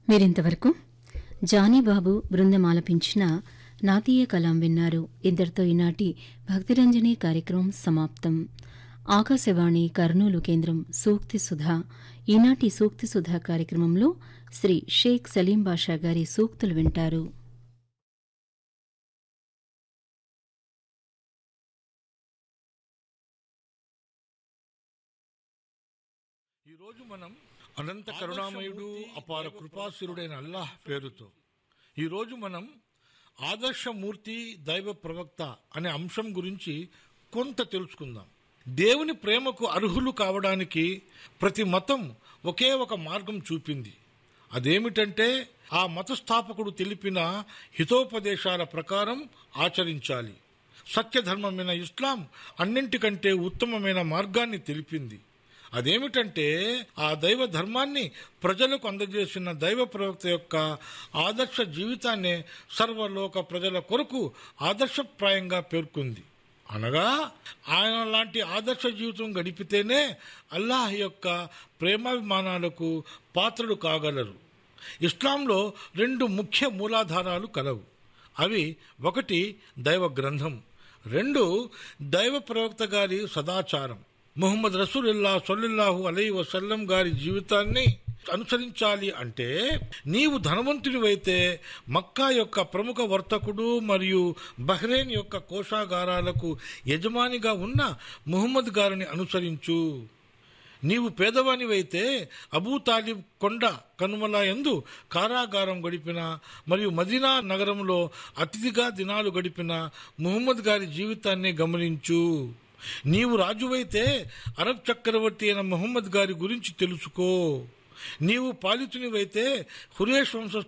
మీరింతవరకు జానీబాబు బృందం ఆలపించిన నాతీయ కలాం విన్నారు. ఇద్దరితో ఈనాటి భక్తిరంజని కార్యక్రమం సమాప్తం. ఆకాశవాణి కర్నూలు కేంద్రం సూక్తి సుధా. ఈనాటి సూక్తి సుధా కార్యక్రమంలో శ్రీ షేక్ సలీం బాషా గారి సూక్తులు వింటారు. ఈరోజు మనం అనంత కరుణామయుడు అపార కృపాసురుడైన అల్లాహ్ పేరుతో ఈరోజు మనం ఆదర్శమూర్తి దైవ ప్రవక్త అనే అంశం గురించి కొంత తెలుసుకుందాం. దేవుని ప్రేమకు అర్హులు కావడానికి ప్రతి మతం ఒకే ఒక మార్గం చూపింది. అదేమిటంటే ఆ మతస్థాపకుడు తెలిపిన హితోపదేశాల ప్రకారం ఆచరించాలి. సత్యధర్మమైన ఇస్లాం అన్నింటికంటే ఉత్తమమైన మార్గాన్ని తెలిపింది. అదేమిటంటే ఆ దైవ ధర్మాన్ని ప్రజలకు అందజేసిన దైవ ప్రవక్త యొక్క ఆదర్శ జీవితాన్నే సర్వలోక ప్రజల కొరకు ఆదర్శప్రాయంగా పేర్కొంది. అనగా ఆయన లాంటి ఆదర్శ జీవితం గడిపితేనే అల్లాహ్ యొక్క ప్రేమాభిమానాలకు పాత్రలు కాగలరు. ఇస్లాంలో 2 ముఖ్య మూలాధారాలు కలవు. అవి 1 దైవ గ్రంథం, 2 దైవ ప్రవక్త గారి సదాచారం. ముహమ్మద్ రసూలుల్లా సల్లల్లాహు అలైహి వసల్లం గారి జీవితాన్ని అనుసరించాలి అంటే నీవు ధనవంతుడివైతే మక్కా యొక్క ప్రముఖ వర్తకుడు మరియు బహ్రెయిన్ యొక్క కోశాగారాలకు యజమానిగా ఉన్న ముహమ్మద్ గారిని అనుసరించు. నీవు పేదవానివైతే అబూ తాలిబ్ కొండ కనుమల యందు కారాగారం గడిపిన మరియు మదీనా నగరంలో అతిథిగా దినాలు గడిపిన ముహమ్మద్ గారి జీవితాన్ని గమనించు. నీవు రాజువైతే అరబ్ చక్రవర్తి అయిన ముహమ్మద్ గారి గురించి తెలుసుకో. నీవు పాలితునివైతే ఖురేష్ వంశ